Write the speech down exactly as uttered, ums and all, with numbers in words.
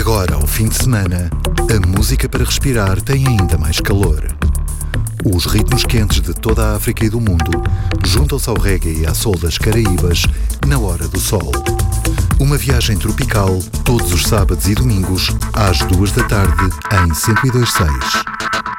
Agora, ao fim de semana, a música para respirar tem ainda mais calor. Os ritmos quentes de toda a África e do mundo juntam-se ao reggae e à soul das Caraíbas na hora do sol. Uma viagem tropical todos os sábados e domingos às duas da tarde em cento e dois ponto seis.